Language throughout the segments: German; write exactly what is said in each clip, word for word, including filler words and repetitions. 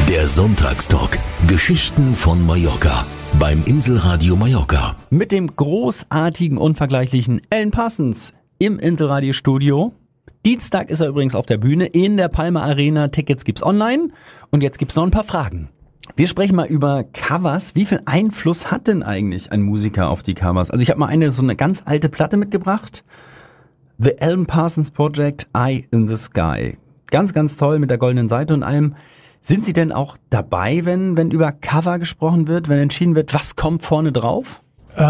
Der Sonntagstalk. Geschichten von Mallorca. Beim Inselradio Mallorca. Mit dem großartigen, unvergleichlichen Alan Parsons im Inselradio-Studio. Dienstag ist er übrigens auf der Bühne in der Palma Arena. Tickets gibt's online. Und jetzt gibt's noch ein paar Fragen. Wir sprechen mal über Covers. Wie viel Einfluss hat denn eigentlich ein Musiker auf die Covers? Also ich habe mal eine so eine ganz alte Platte mitgebracht. The Alan Parsons Project, Eye in the Sky. Ganz, ganz toll mit der goldenen Seite und allem. Sind Sie denn auch dabei, wenn, wenn über Cover gesprochen wird, wenn entschieden wird, was kommt vorne drauf?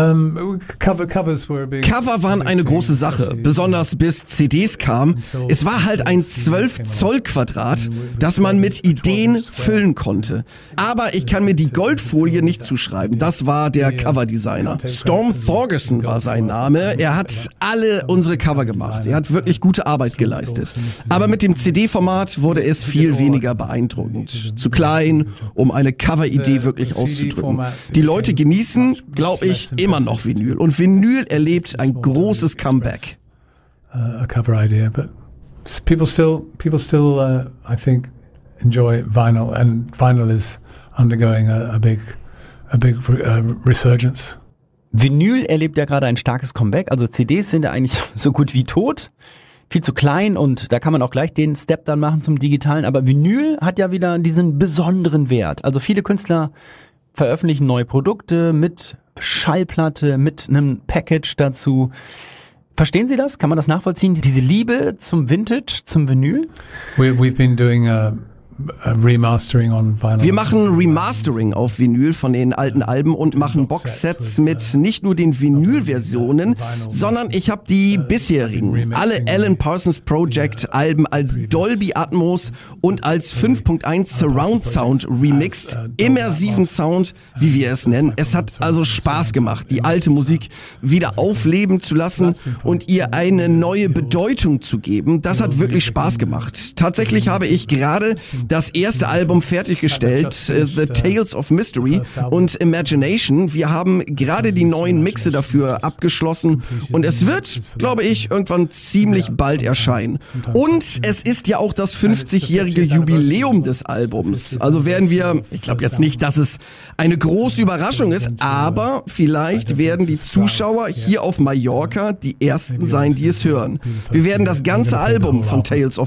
Um, cover, covers were a big, Cover waren eine große Sache, besonders bis C Ds kamen. Es war halt ein zwölf Zoll Quadrat, das man mit Ideen füllen konnte. Aber ich kann mir die Goldfolie nicht zuschreiben, das war der Coverdesigner. Storm Thorgerson war sein Name, er hat alle unsere Cover gemacht, er hat wirklich gute Arbeit geleistet. Aber mit dem C D-Format wurde es viel weniger beeindruckend. Zu klein, um eine Cover-Idee wirklich auszudrücken. Die Leute genießen, glaube ich, immer noch Vinyl. Und Vinyl erlebt ein großes Comeback. Uh, a cover idea, but people still, people still, uh, I think, enjoy vinyl, and vinyl is undergoing a, a big, a big uh, resurgence. Vinyl erlebt ja gerade ein starkes Comeback. Also C Ds sind ja eigentlich so gut wie tot. Viel zu klein und da kann man auch gleich den Step dann machen zum Digitalen. Aber Vinyl hat ja wieder diesen besonderen Wert. Also viele Künstler veröffentlichen neue Produkte mit Schallplatte, mit einem Package dazu. Verstehen Sie das? Kann man das nachvollziehen? Diese Liebe zum Vintage, zum Vinyl? We, we've been doing a Remastering on vinyl. Wir machen Remastering auf Vinyl von den alten Alben und machen Boxsets mit nicht nur den Vinyl-Versionen, sondern ich habe die bisherigen, alle Alan Parsons Project Alben als Dolby Atmos und als fünf Punkt eins Surround Sound remixed, immersiven Sound, wie wir es nennen. Es hat also Spaß gemacht, die alte Musik wieder aufleben zu lassen und ihr eine neue Bedeutung zu geben. Das hat wirklich Spaß gemacht. Tatsächlich habe ich gerade das erste Album fertiggestellt, uh, The Tales of Mystery und Imagination. Wir haben gerade die neuen Mixe dafür abgeschlossen und es wird, glaube ich, irgendwann ziemlich bald erscheinen. Und es ist ja auch das fünfzigjährige Jubiläum des Albums. Also werden wir, ich glaube jetzt nicht, dass es eine große Überraschung ist, aber vielleicht werden die Zuschauer hier auf Mallorca die ersten sein, die es hören. Wir werden das ganze Album von Tales of